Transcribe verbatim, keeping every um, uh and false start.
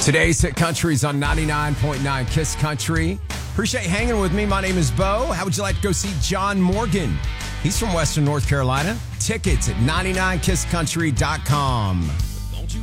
Today's Hit Country is on ninety-nine point nine Kiss Country. Appreciate you hanging with me. My name is Bo. How would you like to go see John Morgan? He's from Western North Carolina. Tickets at ninety-nine kiss country dot com.